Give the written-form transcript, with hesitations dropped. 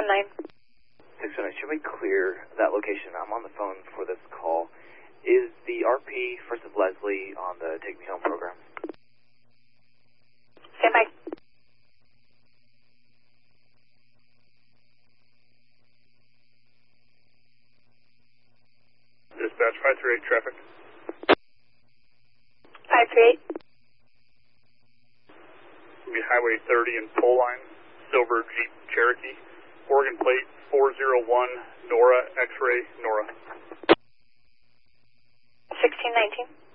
609, should we clear that location? I'm on the phone for this call. Is the RP First of Leslie on the Take Me Home program? Stand by. Dispatch 538 traffic. 538. Highway 30 and pole line, silver Jeep Cherokee, Oregon plate 401, Nora, X-ray, Nora. 1619.